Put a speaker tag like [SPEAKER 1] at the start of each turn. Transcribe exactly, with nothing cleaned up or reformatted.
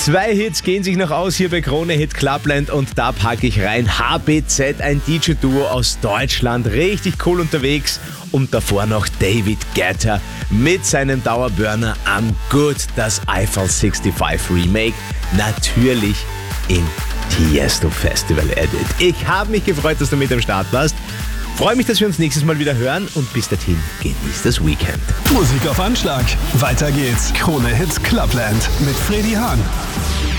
[SPEAKER 1] Zwei Hits gehen sich noch aus hier bei Krone Hit Clubland und da packe ich rein H B Z, ein D J-Duo aus Deutschland, richtig cool unterwegs. Und davor noch David Guetta mit seinem Dauerburner I'm Good, das Eiffel fünfundsechzig Remake, natürlich im Tiesto Festival Edit. Ich habe mich gefreut, dass du mit am Start warst. Freue mich, dass wir uns nächstes Mal wieder hören und bis dahin genießt das Weekend.
[SPEAKER 2] Musik auf Anschlag. Weiter geht's. Krone Hit Clubland mit Freddy Hahn.